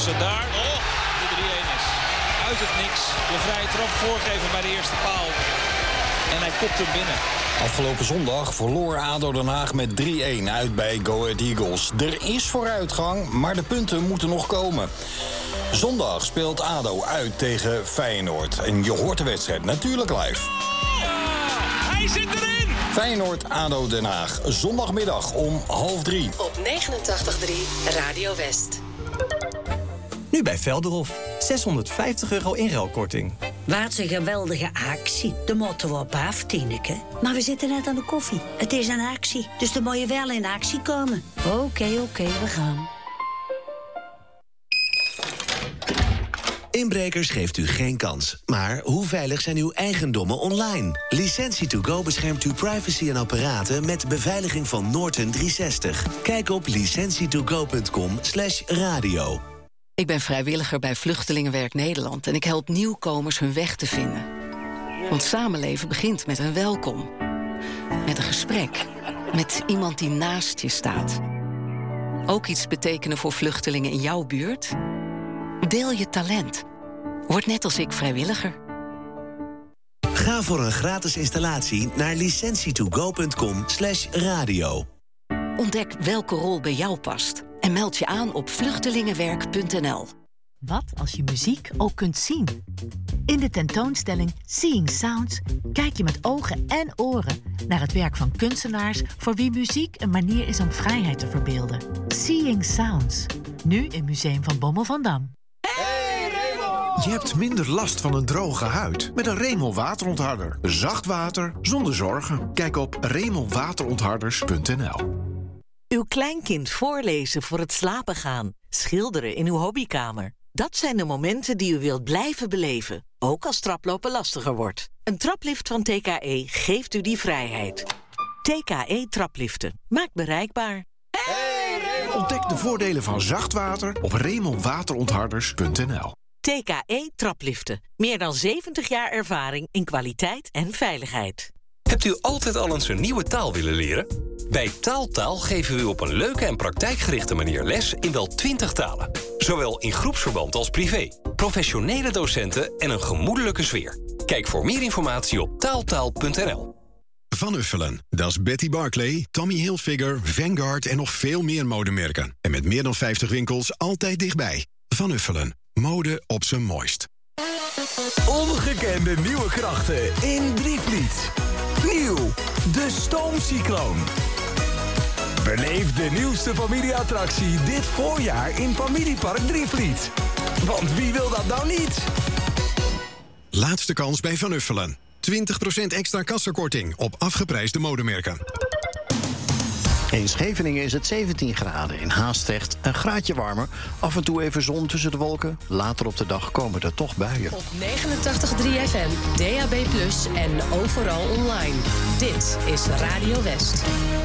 kansen daar. Oh, de 3-1 is uit het niks. De vrije trap voorgeven bij de eerste paal. En hij kopt hem binnen. Afgelopen zondag verloor ADO Den Haag met 3-1 uit bij Go Ahead Eagles. Er is vooruitgang, maar de punten moeten nog komen. Zondag speelt ADO uit tegen Feyenoord. En je hoort de wedstrijd natuurlijk live. Ja, hij zit erin! Feyenoord-ADO Den Haag. Zondagmiddag om 2:30. Op 89.3 Radio West. Nu bij Velderhof. €650 inruilkorting. Wat een geweldige actie. De moeten we op af, Tineke. Maar we zitten net aan de koffie. Het is een actie, dus dan moet je wel in actie komen. Oké, we gaan. Inbrekers geeft u geen kans. Maar hoe veilig zijn uw eigendommen online? Licentie2Go beschermt uw privacy en apparaten met beveiliging van Norton 360. Kijk op licentietogo.com/radio. Ik ben vrijwilliger bij Vluchtelingenwerk Nederland en ik help nieuwkomers hun weg te vinden. Want samenleven begint met een welkom. Met een gesprek. Met iemand die naast je staat. Ook iets betekenen voor vluchtelingen in jouw buurt? Deel je talent. Word net als ik vrijwilliger. Ga voor een gratis installatie naar licentietogo.com/radio. Ontdek welke rol bij jou past. En meld je aan op vluchtelingenwerk.nl. Wat als je muziek ook kunt zien? In de tentoonstelling Seeing Sounds kijk je met ogen en oren naar het werk van kunstenaars voor wie muziek een manier is om vrijheid te verbeelden. Seeing Sounds, nu in Museum van Bommel van Dam. Je hebt minder last van een droge huid met een Remel waterontharder. Zacht water zonder zorgen. Kijk op remelwaterontharders.nl. Uw kleinkind voorlezen voor het slapen gaan. Schilderen in uw hobbykamer. Dat zijn de momenten die u wilt blijven beleven. Ook als traplopen lastiger wordt. Een traplift van TKE geeft u die vrijheid. TKE trapliften. Maakt bereikbaar. Ontdek de voordelen van zacht water op remelwaterontharders.nl. TKE trapliften. Meer dan 70 jaar ervaring in kwaliteit en veiligheid. Hebt u altijd al eens een nieuwe taal willen leren? Bij Taaltaal geven we u op een leuke en praktijkgerichte manier les in wel 20 talen. Zowel in groepsverband als privé. Professionele docenten en een gemoedelijke sfeer. Kijk voor meer informatie op taaltaal.nl. Van Uffelen, dat is Betty Barclay, Tommy Hilfiger, Vanguard en nog veel meer modemerken. En met meer dan 50 winkels altijd dichtbij. Van Uffelen, mode op zijn mooist. Ongekende nieuwe krachten in Drievliet. Nieuw, de Stoomcycloon. Beleef de nieuwste familieattractie dit voorjaar in Familiepark Drievliet. Want wie wil dat nou niet? Laatste kans bij Van Uffelen. 20% extra kassakorting op afgeprijsde modemerken. In Scheveningen is het 17 graden. In Haastrecht een graadje warmer. Af en toe even zon tussen de wolken. Later op de dag komen er toch buien. Op 89.3 FM, DAB+ en overal online. Dit is Radio West.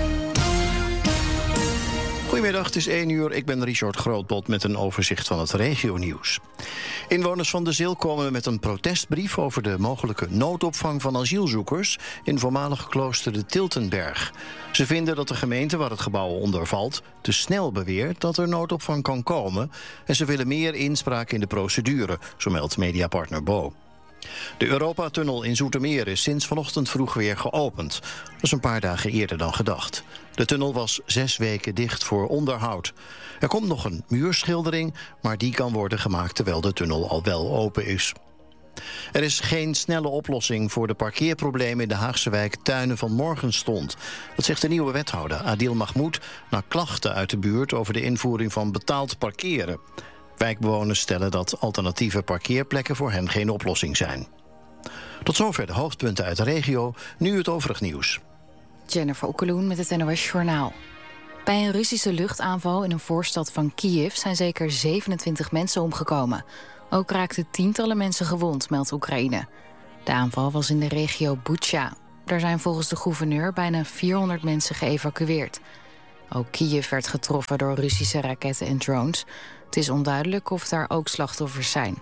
Goedemiddag, het is 1 uur. Ik ben Richard Grootbot met een overzicht van het regionieuws. Inwoners van De Zil komen met een protestbrief over de mogelijke noodopvang van asielzoekers in voormalig klooster de Tiltenberg. Ze vinden dat de gemeente waar het gebouw onder valt te snel beweert dat er noodopvang kan komen en ze willen meer inspraak in de procedure, zo meldt mediapartner Bo. De Europatunnel in Zoetermeer is sinds vanochtend vroeg weer geopend. Dat is een paar dagen eerder dan gedacht. De tunnel was 6 weken dicht voor onderhoud. Er komt nog een muurschildering, maar die kan worden gemaakt terwijl de tunnel al wel open is. Er is geen snelle oplossing voor de parkeerproblemen in de Haagse wijk Tuinen van Morgenstond. Dat zegt de nieuwe wethouder Adil Mahmoud na klachten uit de buurt over de invoering van betaald parkeren. Wijkbewoners stellen dat alternatieve parkeerplekken voor hen geen oplossing zijn. Tot zover de hoofdpunten uit de regio, nu het overig nieuws. Jennifer Okkeloen met het NOS Journaal. Bij een Russische luchtaanval in een voorstad van Kiev zijn zeker 27 mensen omgekomen. Ook raakten tientallen mensen gewond, meldt Oekraïne. De aanval was in de regio Bucha. Daar zijn volgens de gouverneur bijna 400 mensen geëvacueerd. Ook Kiev werd getroffen door Russische raketten en drones. Het is onduidelijk of daar ook slachtoffers zijn.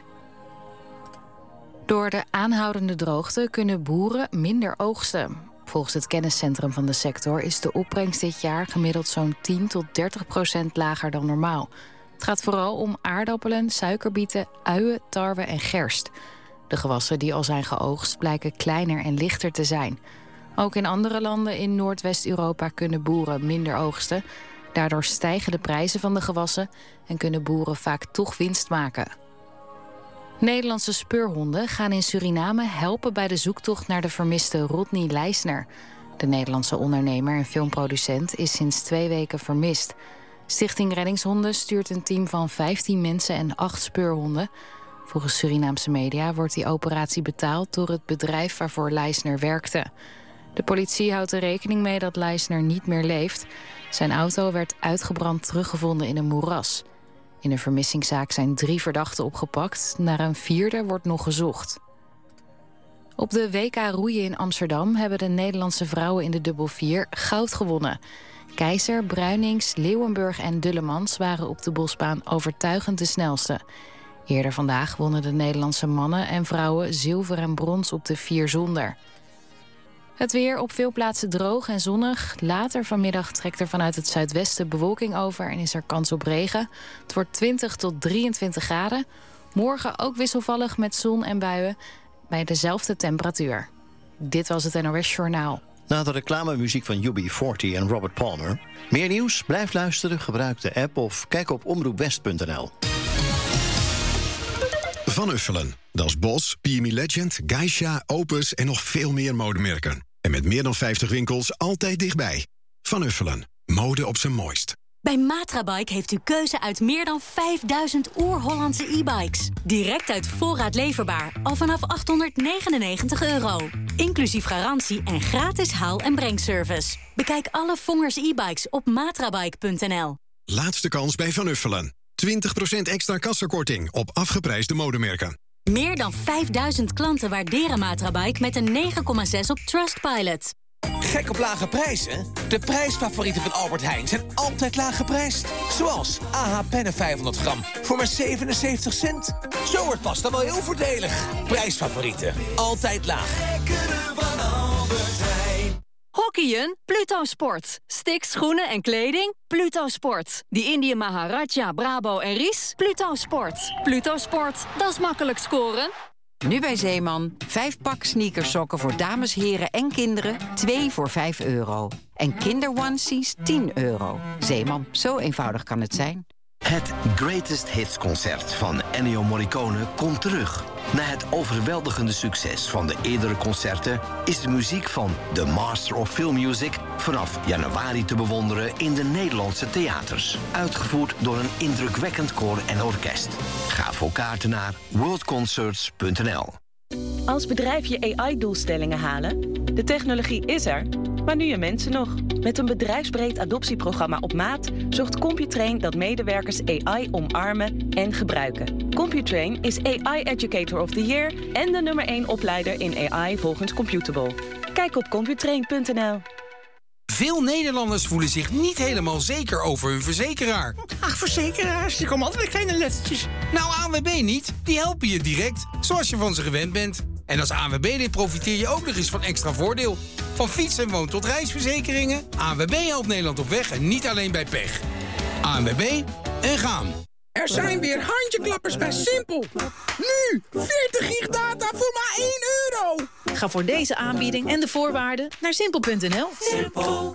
Door de aanhoudende droogte kunnen boeren minder oogsten. Volgens het kenniscentrum van de sector is de opbrengst dit jaar gemiddeld zo'n 10 tot 30% lager dan normaal. Het gaat vooral om aardappelen, suikerbieten, uien, tarwe en gerst. De gewassen die al zijn geoogst blijken kleiner en lichter te zijn. Ook in andere landen in Noordwest-Europa kunnen boeren minder oogsten. Daardoor stijgen de prijzen van de gewassen en kunnen boeren vaak toch winst maken. Nederlandse speurhonden gaan in Suriname helpen bij de zoektocht naar de vermiste Rodney Leisner. De Nederlandse ondernemer en filmproducent is sinds 2 weken vermist. Stichting Reddingshonden stuurt een team van 15 mensen en 8 speurhonden. Volgens Surinaamse media wordt die operatie betaald door het bedrijf waarvoor Leisner werkte. De politie houdt er rekening mee dat Leisner niet meer leeft. Zijn auto werd uitgebrand teruggevonden in een moeras. In een vermissingszaak zijn 3 verdachten opgepakt. Naar een 4e wordt nog gezocht. Op de WK roeien in Amsterdam hebben de Nederlandse vrouwen in de dubbel 4 goud gewonnen. Keizer, Bruinings, Leeuwenburg en Dullemans waren op de bosbaan overtuigend de snelste. Eerder vandaag wonnen de Nederlandse mannen en vrouwen zilver en brons op de 4 zonder. Het weer op veel plaatsen droog en zonnig. Later vanmiddag trekt er vanuit het zuidwesten bewolking over en is er kans op regen. Het wordt 20 tot 23 graden. Morgen ook wisselvallig met zon en buien bij dezelfde temperatuur. Dit was het NOS Journaal. Na de reclamemuziek van UB40 en Robert Palmer. Meer nieuws? Blijf luisteren, gebruik de app of kijk op omroepwest.nl. Van Uffelen. Dat is Bos, PME Legend, Geisha, Opus en nog veel meer modemerken. En met meer dan 50 winkels altijd dichtbij. Van Uffelen. Mode op zijn mooist. Bij Matrabike heeft u keuze uit meer dan 5000 oer-Hollandse e-bikes. Direct uit voorraad leverbaar, al vanaf €899. Inclusief garantie en gratis haal- en brengservice. Bekijk alle Vongers e-bikes op matrabike.nl. Laatste kans bij Van Uffelen. 20% extra kassakorting op afgeprijsde modemerken. Meer dan 5000 klanten waarderen Matrabike met een 9,6 op Trustpilot. Gek op lage prijzen? De prijsfavorieten van Albert Heijn zijn altijd laag geprijsd. Zoals AH pennen 500 gram voor maar 77 cent. Zo wordt pasta wel heel voordelig. Prijsfavorieten, altijd laag. Lekkere van Albert Heijn. Hockeyen? Pluto Sport. Sticks, schoenen en kleding? Pluto Sport. Die Indië Maharaja, Brabo en Ries? Pluto Sport. Pluto Sport, dat is makkelijk scoren. Nu bij Zeeman, 5-pak sneakersokken voor dames, heren en kinderen, 2 voor €5. En kinderonesies, €10. Zeeman, zo eenvoudig kan het zijn. Het Greatest Hits concert van Ennio Morricone komt terug. Na het overweldigende succes van de eerdere concerten is de muziek van The Master of Film Music vanaf januari te bewonderen in de Nederlandse theaters. Uitgevoerd door een indrukwekkend koor en orkest. Ga voor kaarten naar worldconcerts.nl. Als bedrijf je AI-doelstellingen halen? De technologie is er, maar nu je mensen nog. Met een bedrijfsbreed adoptieprogramma op maat zorgt Computrain dat medewerkers AI omarmen en gebruiken. Computrain is AI Educator of the Year en de nummer 1 opleider in AI volgens Computable. Kijk op computrain.nl. Veel Nederlanders voelen zich niet helemaal zeker over hun verzekeraar. Ach, verzekeraars, die komen altijd met kleine lettertjes. Nou, ANWB niet. Die helpen je direct, zoals je van ze gewend bent. En als ANWB-lid profiteer je ook nog eens van extra voordeel. Van fiets- en woon- tot reisverzekeringen. ANWB helpt Nederland op weg en niet alleen bij pech. ANWB en gaan. Er zijn weer handjeklappers bij Simpel. Nu, 40 gig data voor maar €1. Ga voor deze aanbieding en de voorwaarden naar simpel.nl. Simpel.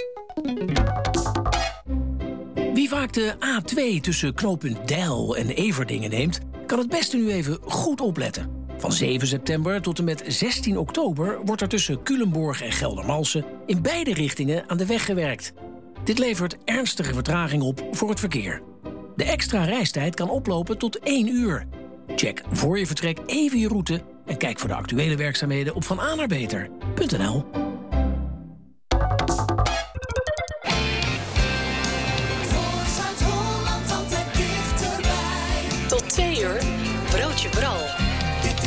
Wie vaak de A2 tussen knooppunt Deil en Everdingen neemt, kan het beste nu even goed opletten. Van 7 september tot en met 16 oktober wordt er tussen Culemborg en Geldermalsen in beide richtingen aan de weg gewerkt. Dit levert ernstige vertraging op voor het verkeer. De extra reistijd kan oplopen tot 1 uur. Check voor je vertrek even je route en kijk voor de actuele werkzaamheden op vananaarbeter.nl.